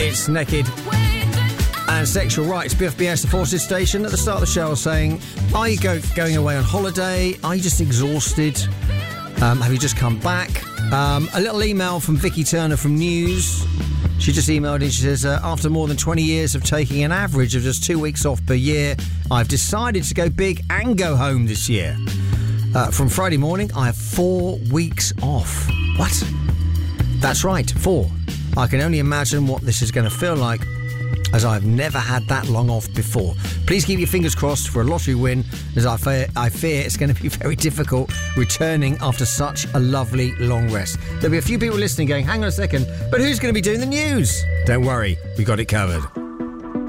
It's Naked and Sexual Rights. BFBS, the Forces station, at the start of the show saying, are you going away on holiday? Are you just exhausted? Have you just come back? A little email from Vicky Turner from News. She just emailed in. She says, after more than 20 years of taking an average of just 2 weeks off per year, I've decided to go big and go home this year. From Friday morning, I have 4 weeks off. What? That's right, 4. I can only imagine what this is going to feel like, as I've never had that long off before. Please keep your fingers crossed for a lottery win, as I fear it's going to be very difficult returning after such a lovely long rest. There'll be a few people listening going, hang on a second, but who's going to be doing the news? Don't worry, we got it covered.